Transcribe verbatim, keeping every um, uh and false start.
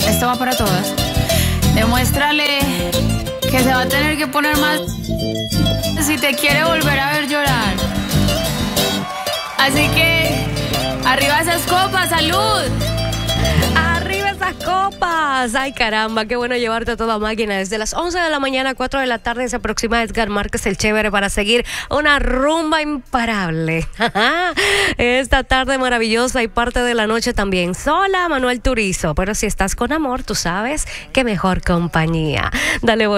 esto va para todas. Demuéstrale que se va a tener que poner más si te quiere volver a ver llorar. Así que, arriba esas copas, salud. ¡Arriba esas copas! ¡Ay, caramba! Qué bueno llevarte a toda máquina. Desde las once de la mañana a cuatro de la tarde se aproxima Edgar Márquez el Chévere para seguir una rumba imparable. Esta tarde maravillosa y parte de la noche también. Sola, Manuel Turizo. Pero si estás con amor, tú sabes que mejor compañía. Dale,